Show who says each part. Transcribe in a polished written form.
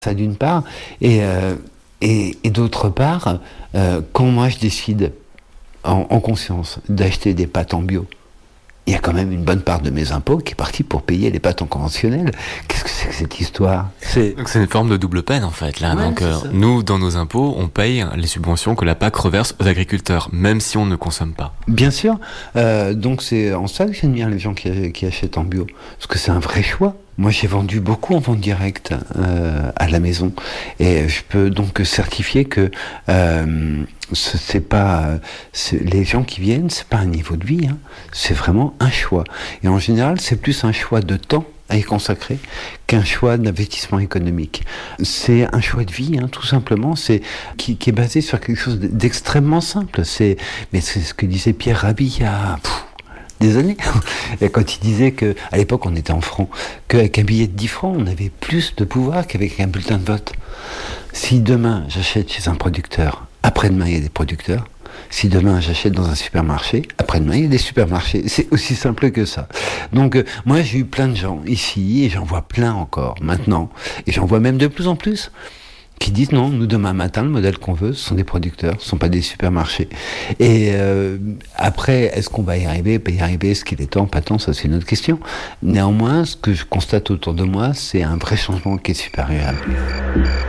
Speaker 1: Ça d'une part, et d'autre part, quand moi je décide en conscience d'acheter des pâtes en bio, il y a quand même une bonne part de mes impôts qui est partie pour payer les pâtes en conventionnel. Qu'est-ce que c'est que cette histoire?
Speaker 2: Donc c'est une forme de double peine en fait là.
Speaker 1: Ouais,
Speaker 2: Donc
Speaker 1: c'est ça.
Speaker 2: nous, dans nos impôts, on paye les subventions que la PAC reverse aux agriculteurs, même si on ne consomme pas.
Speaker 1: Bien sûr. Donc c'est en ça que j'admire les gens qui achètent en bio. Parce que c'est un vrai choix. Moi, j'ai vendu beaucoup en vente directe à la maison. Et je peux donc certifier que c'est pas les gens qui viennent, c'est pas un niveau de vie. Hein. C'est vraiment un choix. Et en général, c'est plus un choix de temps à y consacrer qu'un choix d'investissement économique. C'est un choix de vie, hein, tout simplement, qui est basé sur quelque chose d'extrêmement simple. Mais c'est ce que disait Pierre Rabhi il y a des années. Et quand il disait que, à l'époque, on était en francs, qu'avec un billet de 10 francs, on avait plus de pouvoir qu'avec un bulletin de vote. Si demain, j'achète chez un producteur, après-demain, il y a des producteurs. Si demain j'achète dans un supermarché, après-demain il y a des supermarchés. C'est aussi simple que ça. Donc moi j'ai eu plein de gens ici, et j'en vois plein encore maintenant, et j'en vois même de plus en plus, qui disent non, nous demain matin le modèle qu'on veut, ce sont des producteurs, ce ne sont pas des supermarchés. Et après, est-ce qu'on va y arriver, pas y arriver, est-ce qu'il est temps, pas temps, ça c'est une autre question. Néanmoins, ce que je constate autour de moi, c'est un vrai changement qui est super agréable.